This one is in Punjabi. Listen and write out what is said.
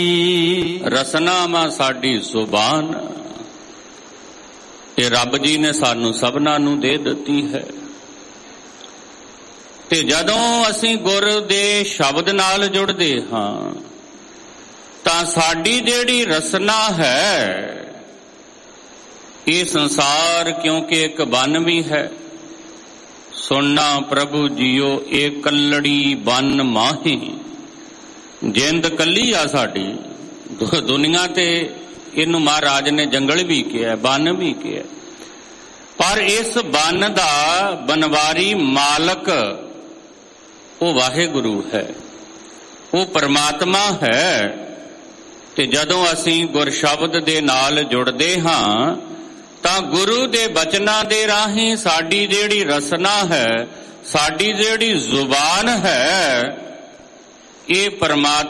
ਰਸਨਾ ਮਾ ਸਾਡੀ ਜ਼ੁਬਾਨ ਇਹ ਰੱਬ ਜੀ ਨੇ ਸਾਨੂੰ ਸਭਨਾਂ ਨੂੰ ਦੇ ਦਿੱਤੀ ਹੈ। ਤੇ ਜਦੋਂ ਅਸੀਂ ਗੁਰ ਦੇ ਸ਼ਬਦ ਨਾਲ ਜੁੜਦੇ ਹਾਂ ਤਾਂ ਸਾਡੀ ਜਿਹੜੀ ਰਸਨਾ ਹੈ, ਇਹ ਸੰਸਾਰ ਕਿਉਂਕਿ ਇੱਕ ਬਨ ਵੀ ਹੈ, ਸੁਣਨਾ ਪ੍ਰਭੂ ਜੀਓ ਇਹ ਕੱਲੜੀ ਬਨ ਮਾਹੀ, ਜਿੰਦ ਕੱਲੀ ਆ ਸਾਡੀ ਦੁਨੀਆ ਤੇ। ਇਹਨੂੰ ਮਹਾਰਾਜ ਨੇ ਜੰਗਲ ਵੀ ਕਿਹਾ, ਬਨ ਵੀ ਕਿਹਾ, ਪਰ ਇਸ ਬਨ ਦਾ ਬਨਵਾਰੀ ਮਾਲਕ ਉਹ ਵਾਹਿਗੁਰੂ ਹੈ, ਉਹ ਪਰਮਾਤਮਾ ਹੈ। ਤੇ ਜਦੋਂ ਅਸੀਂ ਗੁਰ ਸ਼ਬਦ ਦੇ ਨਾਲ ਜੁੜਦੇ ਹਾਂ ਤਾਂ ਗੁਰੂ ਦੇ ਬਚਨਾਂ ਦੇ ਰਾਹੀਂ ਸਾਡੀ ਜਿਹੜੀ ਰਸਨਾ ਹੈ, ਸਾਡੀ ਜਿਹੜੀ ਜ਼ੁਬਾਨ ਹੈ, ਇਹ ਪਰਮਾਤਮਾ